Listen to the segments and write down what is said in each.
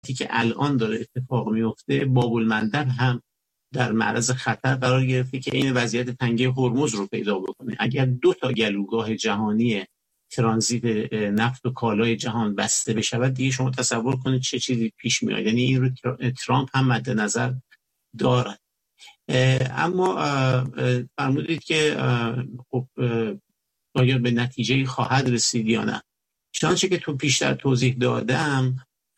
که الان داره اتفاق میفته، باب المندب هم در معرض خطر قرار گرفته که این وضعیت تنگه هرمز رو پیدا بکنه. اگر 2 گلوگاه جهانی ترانزیت نفت و کالای جهان بسته بشود، دیگه شما تصور کنید چه چیزی پیش میاد. یعنی این رو ترامپ هم مد نظر دارد. اما فرمودید که خب آیا به نتیجه خواهد رسید یا نه. چنانچه که تو پیشتر توضیح دادم،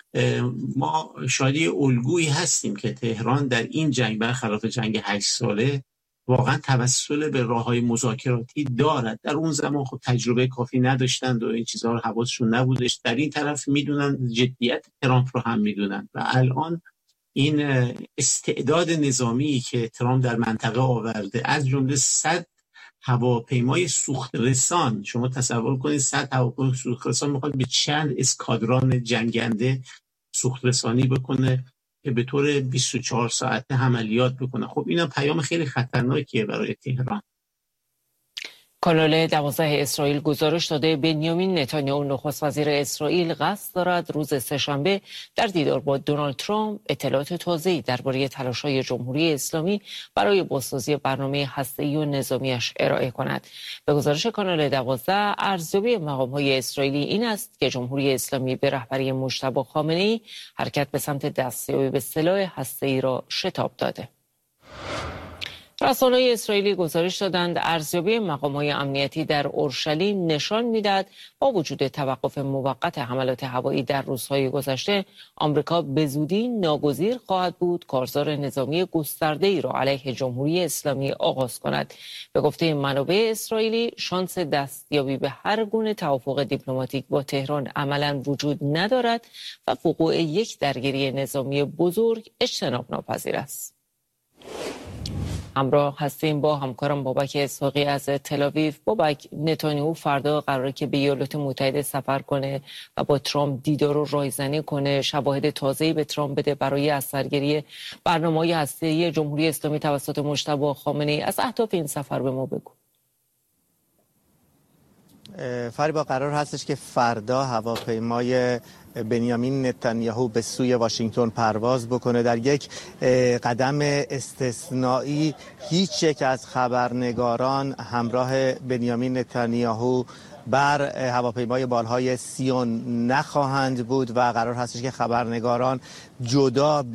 ما شاید الگویی هستیم که تهران در این جنگ برخلاف جنگ 8 ساله واقعا توسل به راههای مذاکراتی دارد. در اون زمان خب تجربه کافی نداشتند و این چیزها رو حواسشون نبودش. در این طرف میدونن جدیت ترامپ رو هم میدونن و الان این استعداد نظامی که ترامپ در منطقه آورده، از جمله 100 هواپیمای سوخت رسان، شما تصور کنید 100 هواپیمای سوخت رسان میخواد به چند اسکادران جنگنده سوخت رسانی بکنه که به طور 24 ساعته عملیات بکنه. خب اینا پیام خیلی خطرناکیه برای تهران. کانال 12 اسرائیل گزارش داده بنیامین نتانیاهو نخست وزیر اسرائیل قصد دارد روز سه‌شنبه در دیدار با دونالد ترامپ اطلاعات تازه‌ای درباره تلاش‌های جمهوری اسلامی برای بازسازی برنامه هسته‌ای و نظامیش ارائه کند. به گزارش کانال 12 ارزیابی مقام‌های اسرائیلی این است که جمهوری اسلامی به رهبری مجتبی خامنه‌ای حرکت به سمت دستیابی به سلاح هسته‌ای را شتاب داده. رسانه‌های اسرائیلی گزارش دادند ارزیابی مقام‌های امنیتی در اورشلیم نشان می‌دهد با وجود توقف موقت حملات هوایی در روزهای گذشته، آمریکا به زودی ناگزیر خواهد بود کارزار نظامی گسترده‌ای را علیه جمهوری اسلامی آغاز کند. به گفته منابع اسرائیلی، شانس دستیابی به هر گونه توافق دیپلماتیک با تهران عملاً وجود ندارد و وقوع یک درگیری نظامی بزرگ اجتناب ناپذیر است. همراه هستیم با همکارم بابک اسحاقی از تل‌آویو. بابک، نتانیاهو فردا قراره که به ایالات متحده سفر کنه و با ترامپ دیدار و رایزنی کنه، شواهد تازه‌ای به ترامپ بده برای اثرگیری برنامه‌های هسته‌ای جمهوری اسلامی توسط مجتبی خامنه‌ای. از اهداف این سفر به ما بگو. فریبا، قرار هستش که فردا هواپیمای بنیامین نتانیاهو به سوی واشنگتن پرواز بکنه. در یک قدم استثنایی هیچ یک از خبرنگاران همراه بنیامین نتانیاهو بر هواپیمای بالهای سیون نخواهند بود و قرار هستش که خبرنگاران جدا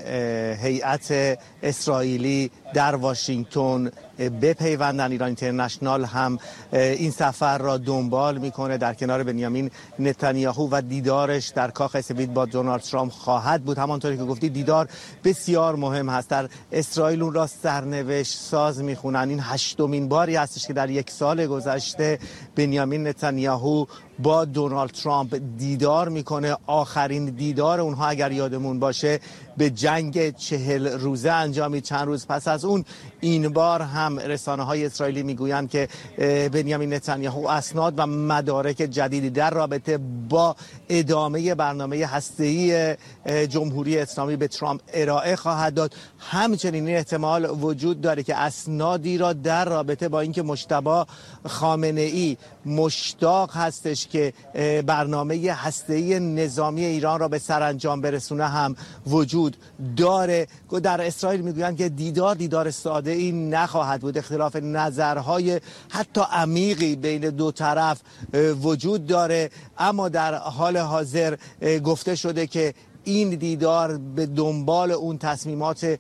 به هیئت اسرائیلی در واشنگتن بپیوندن. ایران اینترنشنال هم این سفر را دنبال میکنه در کنار بنیامین نتانیاهو و دیدارش در کاخ سفید با دونالد ترامپ خواهد بود. همانطوری که گفتی دیدار بسیار مهم هست. در اسرائیل اون را سرنوشت ساز میخونن. این 8مین باری هستش که در یک سال گذشته بنیامین نتانیاهو با دونالد ترامپ دیدار میکنه. آخرین دیدار اونها اگر یادمون باشه به جنگ 40 روزه انجامید چند روز پس از اون. این بار هم رسانه‌های اسرائیلی میگویند که بنیامین نتانیاهو اسناد و مدارک جدیدی در رابطه با ادامه برنامه هسته‌ای جمهوری اسلامی به ترامپ ارائه خواهد داد. همچنین این احتمال وجود داره که اسنادی را در رابطه با اینکه مجتبی خامنه‌ای مشتاق هستش که برنامه هسته‌ای نظامی ایران را به سرانجام برسونه هم وجود داره. در اسرائیل میگویند که دیدار ساده ای نخواهد بود. اختلاف نظرهای حتی عمیقی بین دو طرف وجود داره، اما در حال حاضر گفته شده که این دیدار به دنبال اون تصمیمات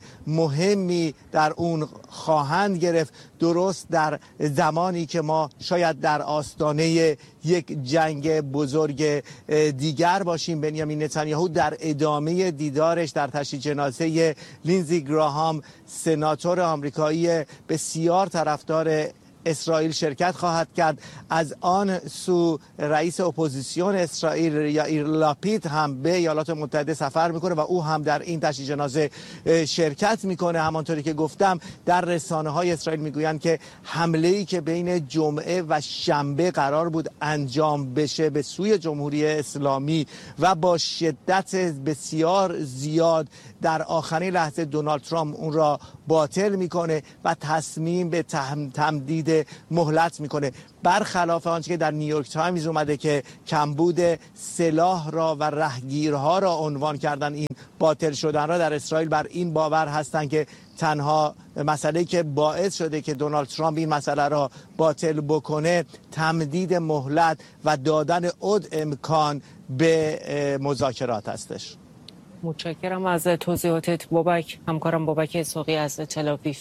مهمی در اون خواهند گرفت، درست در زمانی که ما شاید در آستانه یک جنگ بزرگ دیگر باشیم. بنیامین نتانیاهو در ادامه دیدارش در تشییع جنازه لینزی گراهام، سناتور آمریکایی بسیار طرفدار اسرائیل، شرکت خواهد کرد. از آن سو رئیس اپوزیسیون اسرائیل یائیر لاپید هم به ایالات متحده سفر میکنه و او هم در این تشییع جنازه شرکت میکنه. همانطوری که گفتم در رسانه‌های اسرائیل میگویند که حمله‌ای که بین جمعه و شنبه قرار بود انجام بشه به سوی جمهوری اسلامی و با شدت بسیار زیاد در آخرین لحظه دونالد ترامپ اون را باطل میکنه و تصمیم به تمدید تمدید مهلت میکنه، برخلاف آنچه که در نیویورک تایمز اومده که کمبود سلاح را و رهگیرها را عنوان کردن. این باطل شدن را در اسرائیل بر این باور هستند که تنها مسئله‌ای که باعث شده که دونالد ترامپ این مسئله را باطل بکنه تمدید مهلت و دادن عد امکان به مذاکرات هستش. متشکرم از توضیحاتت بابک. همکارم بابک اسحاقی از تل‌آویو.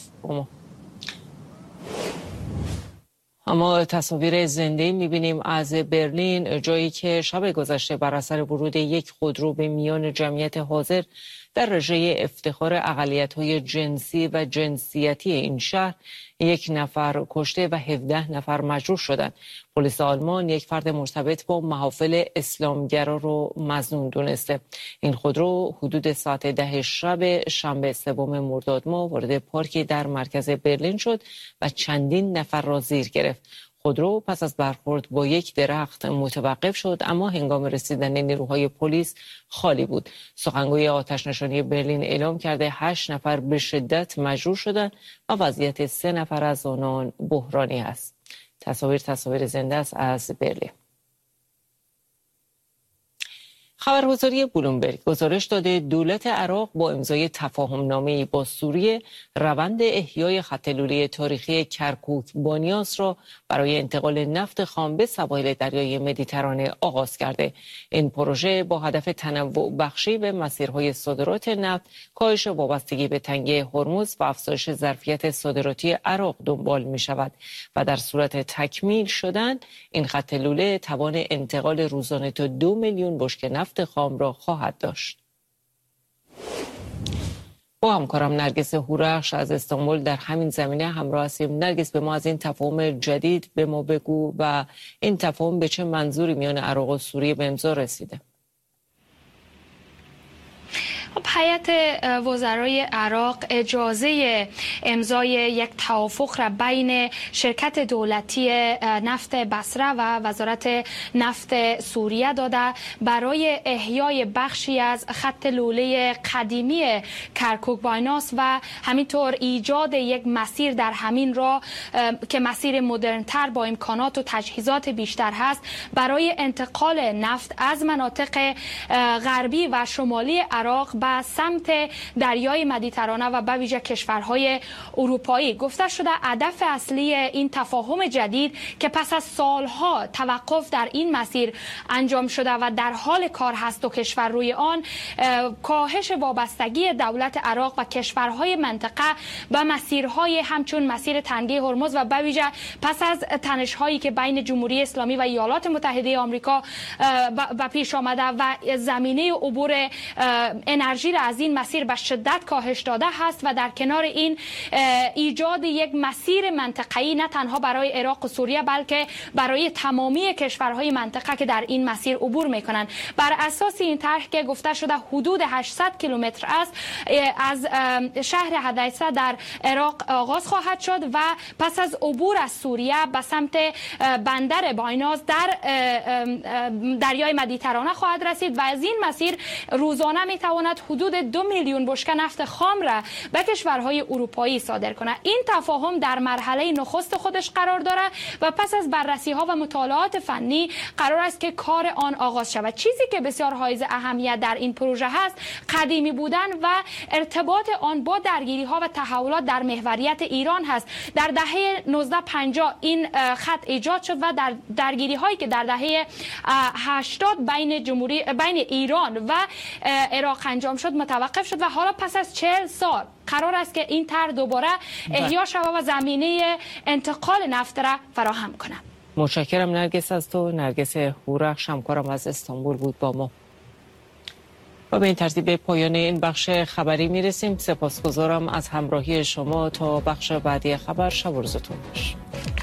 اما تصاویر زنده می‌بینیم از برلین، جایی که شب گذشته بر اثر ورود یک خودرو به میان جمعیت حاضر در رژه افتخار اقلیت‌های جنسی و جنسیتی این شهر 1 نفر کشته و 17 نفر مجروح شدند. پلیس آلمان یک فرد مرتبط با محافل اسلامگرا رو مظنون دونسته. این خودرو حدود ساعت 10 شب شنبه 3 مرداد ماه وارد پارکی در مرکز برلین شد و چندین نفر را زیر گرفت. خودرو پس از برخورد با یک درخت متوقف شد، اما هنگام رسیدن نیروهای پلیس خالی بود. سخنگوی آتش‌نشانی برلین اعلام کرده 8 نفر به شدت مجروح شدند و وضعیت 3 نفر از آنان بحرانی است. تصاویر زنده است از برلین. خبرگزاری بلومبرگ گزارش داده دولت عراق با امضای تفاهم‌نامه‌ای با سوریه روند احیای خط لوله تاریخی کرکوک بانیاس را برای انتقال نفت خام به سواحل دریای مدیترانه آغاز کرده. این پروژه با هدف تنوع بخشی به مسیرهای صادرات نفت، کاهش وابستگی به تنگه هرمز و افزایش ظرفیت صادراتی عراق دنبال می شود و در صورت تکمیل شدن این خط لوله توان انتقال روزانه تا 2 میلیون بشکه نفت خام را خواهد داشت. با همکارم نرگس هورخش از استانبول در همین زمینه همراه هستیم. نرگس، به ما از این تفاهم جدید به ما بگو و این تفاهم به چه منظوری میان عراق و سوریه به امضا رسیده؟ هیئت وزرای عراق اجازه امضای یک توافق را بین شرکت دولتی نفت بصره و وزارت نفت سوریه داده برای احیای بخشی از خط لوله قدیمی کرکوک بانیاس و همینطور ایجاد یک مسیر در همین راه که مسیر مدرن‌تر با امکانات و تجهیزات بیشتر هست برای انتقال نفت از مناطق غربی و شمالی عراق به سمت دریای مدیترانه و به ویژه کشورهای اروپایی. گفته شده هدف اصلی این تفاهم جدید که پس از سالها توقف در این مسیر انجام شده و در حال کار هست و کشور روی آن، کاهش وابستگی دولت عراق و کشورهای منطقه به مسیرهای همچون مسیر تنگه هرمز و به ویژه پس از تنش‌هایی که بین جمهوری اسلامی و ایالات متحده آمریکا به پیش آمده و زمینه عبور انرژی را از این مسیر به شدت کاهش داده هست و در کنار این ایجاد یک مسیر منطقه‌ای نه تنها برای عراق و سوریه بلکه برای تمامی کشورهای منطقه که در این مسیر عبور میکنند. بر اساس این طرح که گفته شده حدود 800 کیلومتر است از شهر حدیثه در عراق آغاز خواهد شد و پس از عبور از سوریه به سمت بندر بانیاس در دریای مدیترانه خواهد رسید و از این مسیر روزانه میتواند حدود 2 میلیون بشکه نفت خام را به کشورهای اروپایی صادر کنه. این تفاهم در مرحله نخست خودش قرار داره و پس از بررسی ها و مطالعات فنی قرار است که کار آن آغاز شود. چیزی که بسیار حائز اهمیت در این پروژه هست قدیمی بودن و ارتباط آن با درگیری ها و تحولات در محوریت ایران هست. در دهه 1950 این خط ایجاد شد و در درگیری هایی که در دهه 80 بین ایران و عراق انجام شد متوقف شد و حالا پس از 40 سال قرار است که این طرح دوباره احیا شود و زمینه انتقال نفت را فراهم کنه. متشکرم نرگس از تو. نرگس هورخش همکارم از استانبول بود با ما. و به این ترتیب به پایان این بخش خبری میرسیم. سپاسگزارم از همراهی شما. تا بخش بعدی خبر، شب و روزتون خوش.